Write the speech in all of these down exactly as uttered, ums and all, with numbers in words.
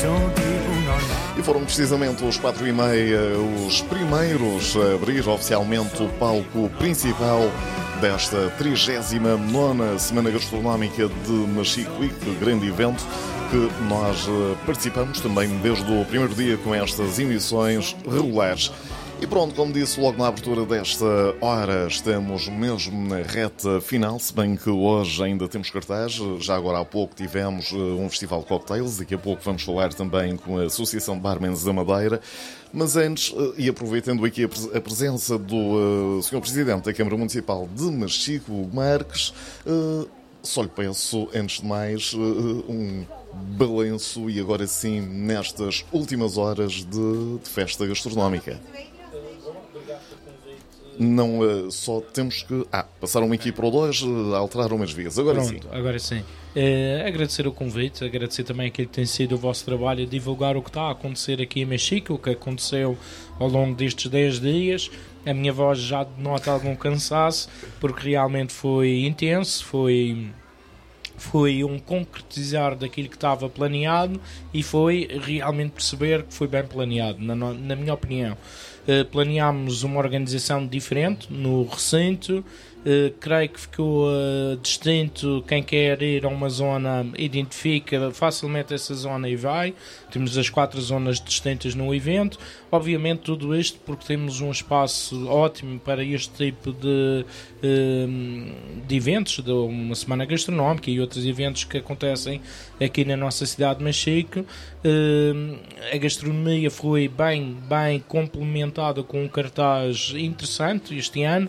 E foram precisamente os quatro e meia os primeiros a abrir oficialmente o palco principal desta trigésima nona Semana Gastronómica de Machico-Ique, grande evento que nós participamos também desde o primeiro dia com estas emissões regulares. E pronto, como disse logo na abertura desta hora, estamos mesmo na reta final, se bem que hoje ainda temos cartaz. Já agora há pouco tivemos um festival de cocktails, daqui a pouco vamos falar também com a Associação de Barmans da Madeira. Mas antes, e aproveitando aqui a presença do senhor Presidente da Câmara Municipal de Machico, Hugo Marques, só lhe peço, antes de mais, um balanço e agora sim, nestas últimas horas de, de festa gastronómica. Não, uh, só temos que... Ah, passaram aqui para o dois, uh, alteraram umas vias. Agora Pronto, sim. Agora sim. Uh, agradecer o convite, agradecer também aquilo que tem sido o vosso trabalho, divulgar o que está a acontecer aqui em Machico, o que aconteceu ao longo destes dez dias. A minha voz já denota algum cansaço, porque realmente foi intenso, foi... Foi um concretizar daquilo que estava planeado e foi realmente perceber que foi bem planeado, na, na minha opinião. Uh, planeámos uma organização diferente no recinto, uh, creio que ficou uh, distinto. Quem quer ir a uma zona identifica facilmente essa zona e vai. Temos as quatro zonas distintas no evento. Obviamente tudo isto porque temos um espaço ótimo para este tipo de, uh, de eventos, de uma semana gastronómica e outros eventos que acontecem aqui na nossa cidade de Machico. Uh, a gastronomia foi bem, bem complementada com um cartaz interessante este ano,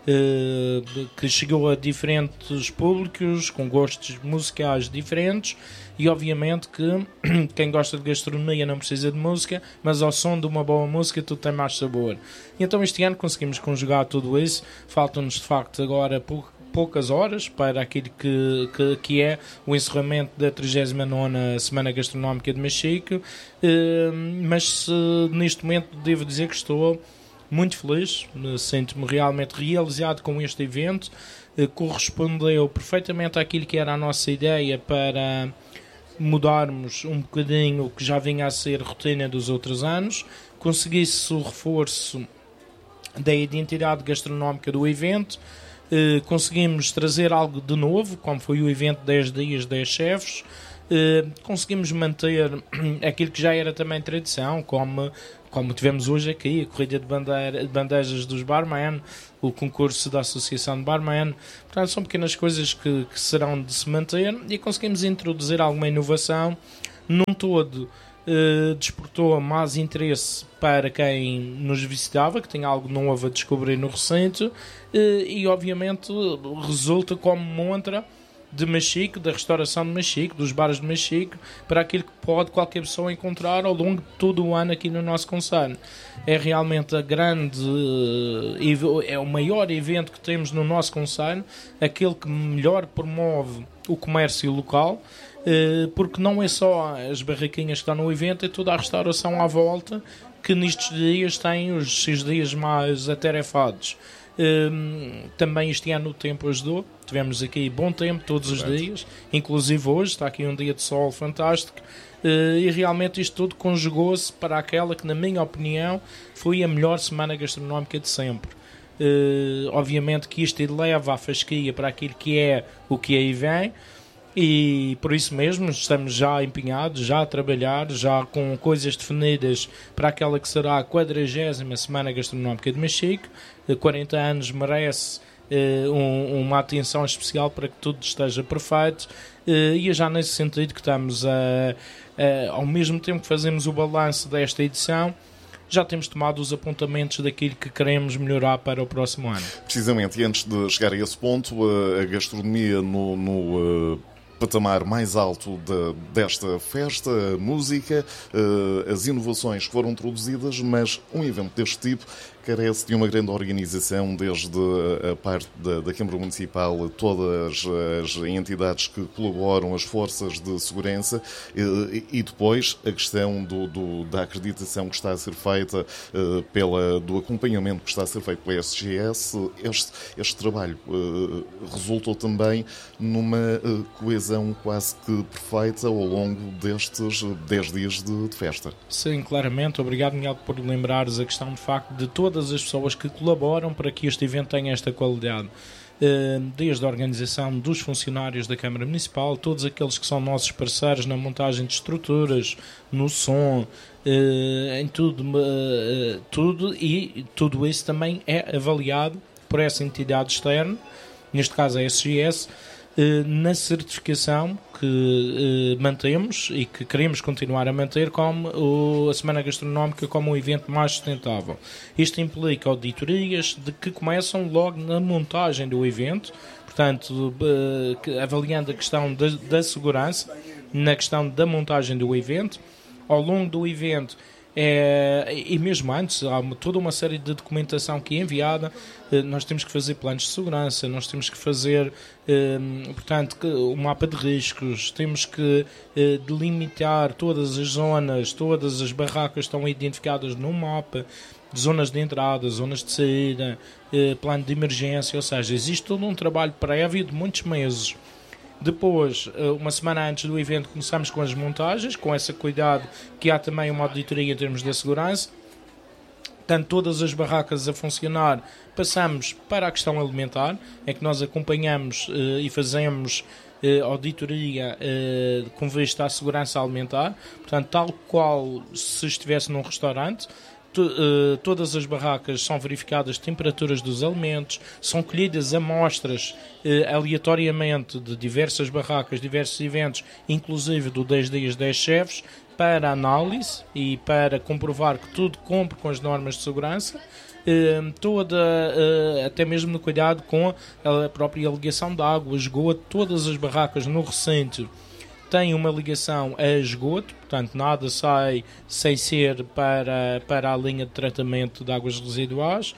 uh, que chegou a diferentes públicos, com gostos musicais diferentes, e obviamente que quem gosta de gastronomia não precisa de música, mas ao som de uma boa música tudo tem mais sabor. E então este ano conseguimos conjugar tudo isso. Faltam-nos de facto agora pouco poucas horas para aquilo que, que, que é o encerramento da trigésima nona Semana Gastronómica de Machico, eh, mas eh, neste momento devo dizer que estou muito feliz, sinto-me realmente realizado com este evento, eh, correspondeu perfeitamente àquilo que era a nossa ideia para mudarmos um bocadinho o que já vinha a ser rotina dos outros anos, conseguisse o reforço da identidade gastronómica do evento. Uh, conseguimos trazer algo de novo, como foi o evento dez dias, dez chefes. Uh, conseguimos manter aquilo que já era também tradição, como, como tivemos hoje aqui, a corrida de, bandeira, de bandejas dos barman, o concurso da Associação de Barman. Portanto, são pequenas coisas que, que serão de se manter, e conseguimos introduzir alguma inovação. Num todo, Uh, despertou mais interesse para quem nos visitava, que tem algo novo a descobrir no recinto, uh, e obviamente resulta como montra de Machico, da restauração de Machico, dos bares de Machico, para aquilo que pode qualquer pessoa encontrar ao longo de todo o ano aqui no nosso concelho. É realmente a grande, uh, é o maior evento que temos no nosso concelho, aquele que melhor promove o comércio local, porque não é só as barraquinhas que estão no evento, é toda a restauração à volta, que nestes dias tem os seis dias mais atarefados. Também este ano o tempo ajudou, tivemos aqui bom tempo todos os dias, inclusive hoje está aqui um dia de sol fantástico, e realmente isto tudo conjugou-se para aquela que, na minha opinião, foi a melhor semana gastronómica de sempre. Obviamente que isto eleva a fasquia para aquilo que é o que aí vem, e por isso mesmo estamos já empenhados, já a trabalhar, já com coisas definidas para aquela que será a quadragésima Semana Gastronómica de Machico. quarenta anos merece uh, um, uma atenção especial para que tudo esteja perfeito, uh, e é já nesse sentido que estamos a, a, ao mesmo tempo que fazemos o balanço desta edição, já temos tomado os apontamentos daquilo que queremos melhorar para o próximo ano. Precisamente, e antes de chegar a esse ponto, a gastronomia no... no uh... patamar mais alto de, desta festa, a música, uh, as inovações que foram introduzidas, mas um evento deste tipo carece de uma grande organização, desde a parte da, da Câmara Municipal, todas as entidades que colaboram, as forças de segurança, e, e depois a questão do, do, da acreditação que está a ser feita, uh, pela, do acompanhamento que está a ser feito pela S G S. Este, este trabalho uh, resultou também numa uh, coesão coesão quase que perfeita ao longo destes dez dias de, de festa. Sim, claramente. Obrigado, Miguel, por lembrares a questão de facto de todas as pessoas que colaboram para que este evento tenha esta qualidade. Desde a organização dos funcionários da Câmara Municipal, todos aqueles que são nossos parceiros na montagem de estruturas, no som, em tudo, tudo e tudo isso também é avaliado por essa entidade externa, neste caso a S G S, na certificação que mantemos e que queremos continuar a manter como a Semana Gastronómica como um evento mais sustentável. Isto implica auditorias de que começam logo na montagem do evento, portanto, avaliando a questão da, da segurança, na questão da montagem do evento, ao longo do evento. É, e mesmo antes, há toda uma série de documentação que é enviada. Nós temos que fazer planos de segurança, nós temos que fazer, portanto, o mapa de riscos, temos que delimitar todas as zonas, todas as barracas estão identificadas no mapa, zonas de entrada, zonas de saída, plano de emergência, ou seja, existe todo um trabalho prévio de muitos meses. Depois, uma semana antes do evento, começamos com as montagens, com esse cuidado que há também uma auditoria em termos de segurança. Portanto, todas as barracas a funcionar, passamos para a questão alimentar, é que nós acompanhamos eh, e fazemos eh, auditoria eh, com vista à segurança alimentar. Portanto, tal qual se estivesse num restaurante. Uh, todas as barracas são verificadas temperaturas dos alimentos, são colhidas amostras uh, aleatoriamente de diversas barracas, diversos eventos, inclusive do dez dias, dez chefes, para análise e para comprovar que tudo cumpre com as normas de segurança, uh, toda, uh, até mesmo no cuidado com a própria ligação de água, esgoto. Todas as barracas no recinto tem uma ligação a esgoto, portanto nada sai sem ser para, para a linha de tratamento de águas residuais.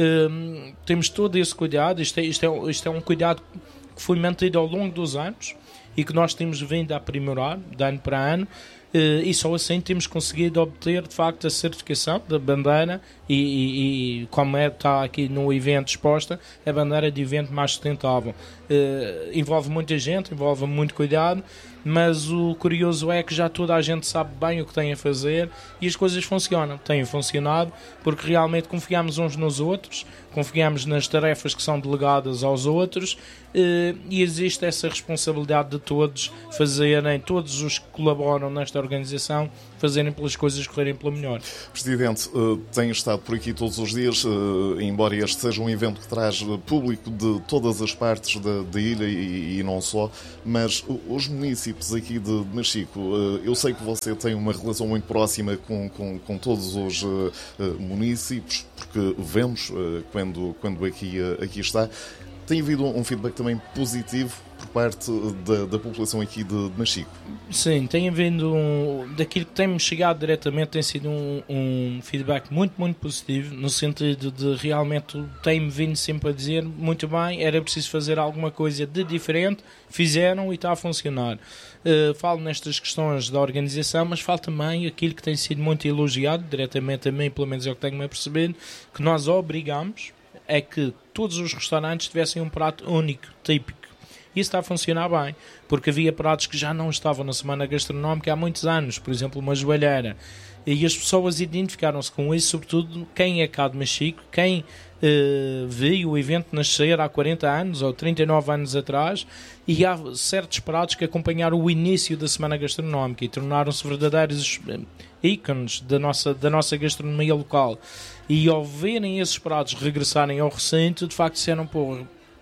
Um, temos todo esse cuidado, isto é, isto, é, isto é um cuidado que foi mantido ao longo dos anos e que nós temos vindo a aprimorar de ano para ano. Uh, e só assim temos conseguido obter de facto a certificação da bandeira e, e, e como é, está aqui no evento exposta, a bandeira de evento mais sustentável. Uh, envolve muita gente, envolve muito cuidado, mas o curioso é que já toda a gente sabe bem o que tem a fazer e as coisas funcionam, têm funcionado porque realmente confiamos uns nos outros, confiamos nas tarefas que são delegadas aos outros uh, e existe essa responsabilidade de todos fazerem, todos os que colaboram nesta organização, fazerem pelas coisas correrem pela melhor. Presidente, tem estado por aqui todos os dias, embora este seja um evento que traz público de todas as partes da, da ilha e, e não só, mas os municípios aqui de Machico, eu sei que você tem uma relação muito próxima com, com, com todos os municípios, porque vemos quando, quando aqui, aqui está. Tem havido um feedback também positivo por parte da, da população aqui de, de Machico? Sim, tem havido um, daquilo que tem-me chegado diretamente, tem sido um, um feedback muito, muito positivo, no sentido de realmente tem-me vindo sempre a dizer muito bem, era preciso fazer alguma coisa de diferente, fizeram e está a funcionar. Uh, falo nestas questões da organização, mas falo também aquilo que tem sido muito elogiado diretamente a mim, pelo menos é o que tenho-me a perceber, que nós obrigamos é que todos os restaurantes tivessem um prato único, típico. Isso está a funcionar bem, porque havia pratos que já não estavam na Semana Gastronómica há muitos anos, por exemplo, uma joelheira. E as pessoas identificaram-se com isso, sobretudo quem é cá de Machico, quem eh, viu o evento nascer há quarenta anos ou trinta e nove anos atrás, e há certos pratos que acompanharam o início da Semana Gastronómica e tornaram-se verdadeiros ícones da nossa, da nossa gastronomia local. E ao verem esses pratos regressarem ao recinto, de facto disseram, pô,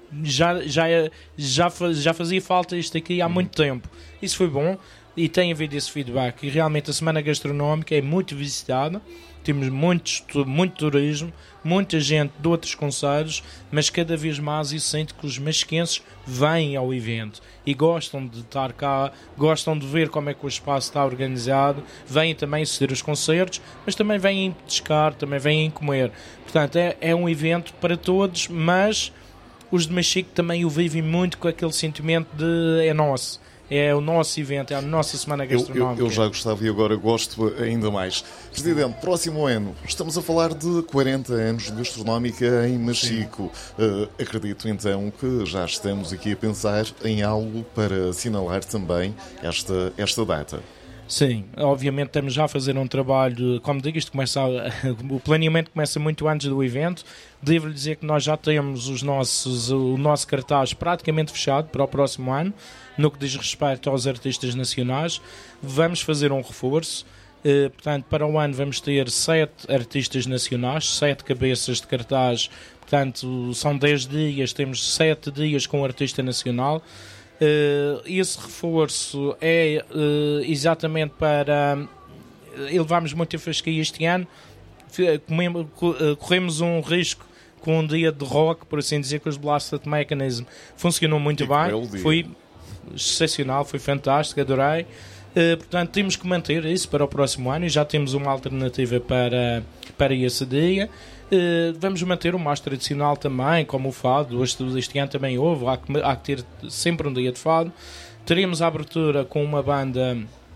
já, já, já, já fazia falta isto aqui há muito tempo. Isso foi bom e tem havido esse feedback. E realmente a Semana Gastronómica é muito visitada, temos muitos, muito turismo, muita gente de outros concelhos, mas cada vez mais eu sinto que os machiquenses vêm ao evento e gostam de estar cá, gostam de ver como é que o espaço está organizado, vêm também assistir os concertos, mas também vêm pescar, também vêm comer. Portanto, é, é um evento para todos, mas os de Machico também o vivem muito com aquele sentimento de é nosso. é o nosso evento, é a nossa semana gastronómica. Eu, eu, eu já gostava e agora gosto ainda mais. Presidente, próximo ano, estamos a falar de quarenta anos de gastronómica em Machico. Uh, acredito então que já estamos aqui a pensar em algo para assinalar também esta, esta data. Sim, obviamente estamos já a fazer um trabalho, como digo, isto começa a, o planeamento começa muito antes do evento. Devo-lhe dizer que nós já temos os nossos, o nosso cartaz praticamente fechado para o próximo ano, no que diz respeito aos artistas nacionais. Vamos fazer um reforço, eh, portanto, para o ano vamos ter sete artistas nacionais, sete cabeças de cartaz, portanto, são dez dias, temos sete dias com o artista nacional. Uh, esse reforço é uh, exatamente para elevarmos muito a fasquia este ano. Comemos, corremos um risco com um dia de rock, por assim dizer, que os Blasted Mechanism funcionou muito bem, foi excepcional, foi fantástico, adorei. Uh, portanto, temos que manter isso para o próximo ano e já temos uma alternativa para, para esse dia. Uh, vamos manter o mais tradicional também, como o fado. Este, este ano também houve, há que, há que ter sempre um dia de fado. Teremos a abertura com uma banda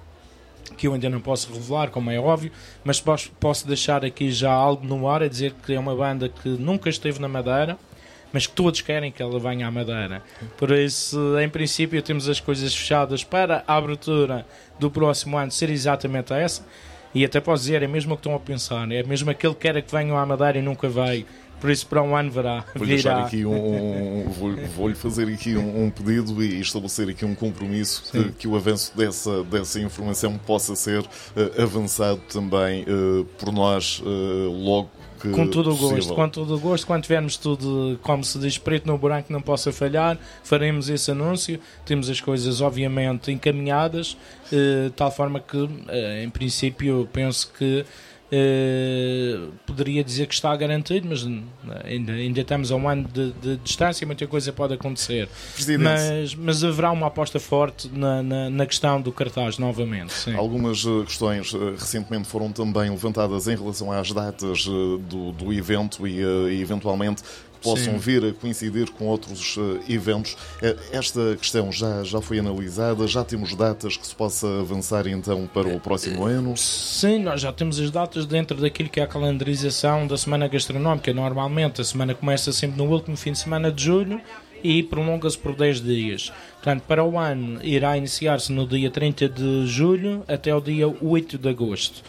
que eu ainda não posso revelar, como é óbvio, mas posso, posso deixar aqui já algo no ar, a dizer que é uma banda que nunca esteve na Madeira, mas que todos querem que ela venha à Madeira. Por isso, em princípio, temos as coisas fechadas para a abertura do próximo ano ser exatamente essa. E até posso dizer, é mesmo o que estão a pensar, é mesmo aquele que quer que venham à Madeira e nunca veio. Por isso, para um ano verá. Vou-lhe deixar aqui um, vou, vou-lhe fazer aqui um, um pedido e estabelecer aqui um compromisso que, que o avanço dessa, dessa informação possa ser uh, avançado também uh, por nós uh, logo. Com todo o gosto, com todo o gosto, quando tivermos tudo, como se diz, preto no branco, não possa falhar, faremos esse anúncio. Temos as coisas obviamente encaminhadas, de tal forma que, em princípio, penso que Uh, poderia dizer que está garantido, mas ainda, ainda estamos a um ano de, de distância, muita coisa pode acontecer. Mas, mas haverá uma aposta forte na, na, na questão do cartaz novamente. Sim. Algumas uh, questões uh, recentemente foram também levantadas em relação às datas uh, do, do evento e, uh, e eventualmente possam Sim. vir a coincidir com outros uh, eventos. Esta questão já, já foi analisada? Já temos datas que se possa avançar então para o próximo ano? Sim, nós já temos as datas dentro daquilo que é a calendarização da Semana Gastronómica. Normalmente a semana começa sempre no último fim de semana de julho e prolonga-se por dez dias. Portanto, para o ano irá iniciar-se no dia trinta de julho até o dia oito de agosto.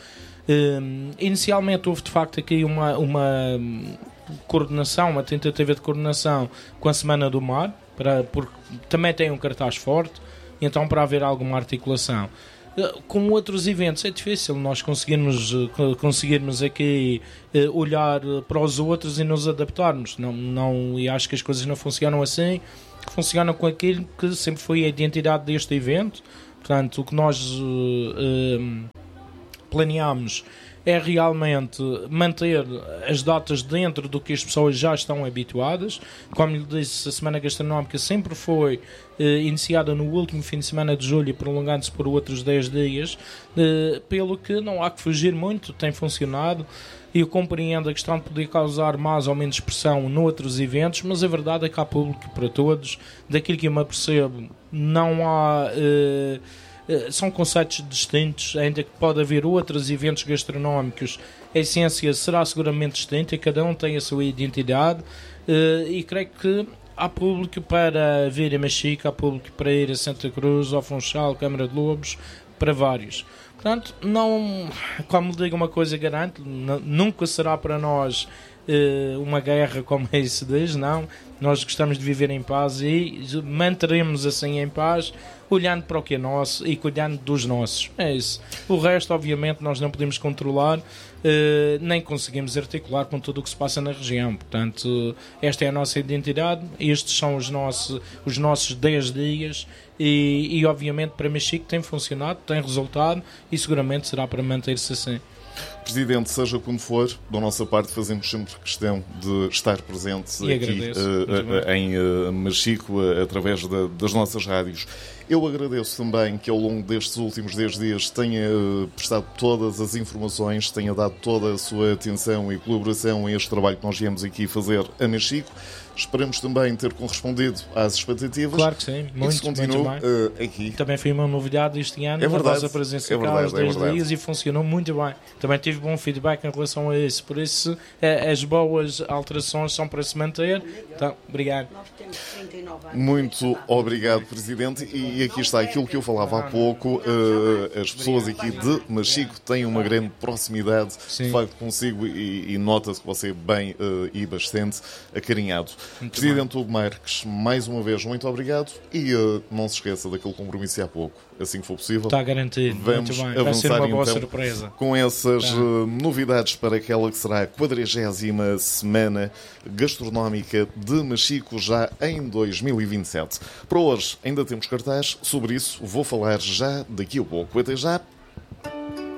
Um, inicialmente houve de facto aqui uma... uma coordenação, uma tentativa de coordenação com a Semana do Mar, para, porque também tem um cartaz forte, então para haver alguma articulação. Com outros eventos é difícil nós conseguirmos, conseguirmos aqui olhar para os outros e nos adaptarmos, não, não, e acho que as coisas não funcionam assim, funcionam com aquilo que sempre foi a identidade deste evento. Portanto, o que nós uh, uh, planeamos é realmente manter as datas dentro do que as pessoas já estão habituadas. Como lhe disse, a Semana Gastronómica sempre foi eh, iniciada no último fim de semana de julho e prolongando-se por outros dez dias, eh, pelo que não há que fugir muito, tem funcionado. E eu compreendo a questão de poder causar mais ou menos pressão noutros eventos, mas a verdade é que há público para todos. Daquilo que eu me apercebo, não há... Eh, são conceitos distintos, ainda que pode haver outros eventos gastronómicos, a essência será seguramente distinta e cada um tem a sua identidade, e creio que há público para vir a Machico, há público para ir a Santa Cruz, ao Funchal, Câmara de Lobos, para vários. Portanto, não, como digo uma coisa, garanto, nunca será para nós uma guerra, como é isso diz, não. Nós gostamos de viver em paz e manteremos assim em paz, olhando para o que é nosso e cuidando dos nossos. É isso. O resto, obviamente, nós não podemos controlar, eh, nem conseguimos articular com tudo o que se passa na região. Portanto, esta é a nossa identidade, estes são os nossos, os nossos dez dias e, e, obviamente, para Machico tem funcionado, tem resultado e seguramente será para manter-se assim. Presidente, seja como for, da nossa parte fazemos sempre questão de estar presentes e aqui uh, em uh, Machico, uh, através de, das nossas rádios. Eu agradeço também que ao longo destes últimos dez dias tenha uh, prestado todas as informações, tenha dado toda a sua atenção e colaboração a este trabalho que nós viemos aqui fazer a Machico. Esperamos também ter correspondido às expectativas. Claro que sim, muito, Isso continua muito bem. Uh, aqui. Também foi uma novidade este ano, é verdade, a vossa presença é cá verdade, aos dez é verdade. dias e funcionou muito bem. Também tive bom feedback em relação a isso, por isso eh, as boas alterações são para se manter. Então, obrigado. Nós temos trinta e nove anos. Muito obrigado, Presidente. E aqui está aquilo que eu falava há pouco. Uh, as pessoas aqui de Machico têm uma grande proximidade, Sim. de facto, consigo, e, e nota-se que você é bem uh, e bastante acarinhado. Muito Presidente Hugo Marques, mais uma vez, muito obrigado. E uh, não se esqueça daquele compromisso de há pouco. Assim que for possível, Está garantido. vamos Muito bem. Vai ser avançar uma boa então surpresa. com essas Tá. uh, novidades para aquela que será a quadragésima Semana Gastronómica de Machico já em dois mil e vinte e sete. Para hoje ainda temos cartaz, sobre isso vou falar já daqui a pouco. Até já!